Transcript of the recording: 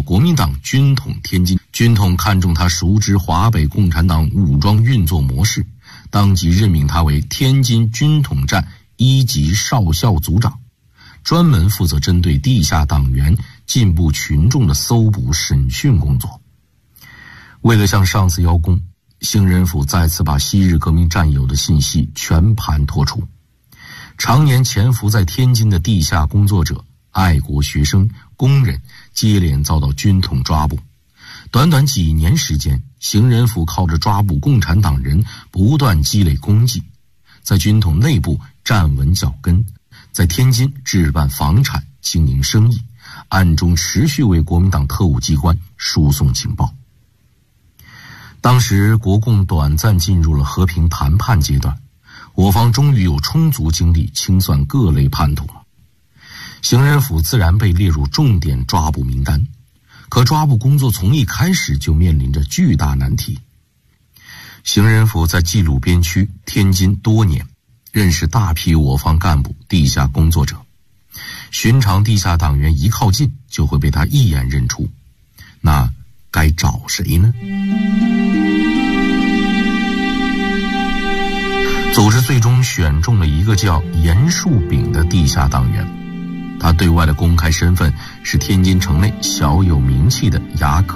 国民党军统天津。军统看中他熟知华北共产党武装运作模式，当即任命他为天津军统站1级少校组长，专门负责针对地下党员、进步群众的搜捕审讯工作。为了向上司邀功，邢仁甫再次把昔日革命战友的信息全盘托出。常年潜伏在天津的地下工作者、爱国学生、工人接连遭到军统抓捕。短短几年时间，邢仁甫靠着抓捕共产党人不断积累功绩，在军统内部站稳脚跟，在天津置办房产、经营生意，暗中持续为国民党特务机关输送情报。当时国共短暂进入了和平谈判阶段，我方终于有充足精力清算各类叛徒了。邢仁甫自然被列入重点抓捕名单，可抓捕工作从一开始就面临着巨大难题。邢仁甫在冀鲁边区天津多年，认识大批我方干部、地下工作者，寻常地下党员一靠近就会被他一眼认出，那该找谁呢？组织最终选中了一个叫严树炳的地下党员，他对外的公开身份是天津城内小有名气的牙科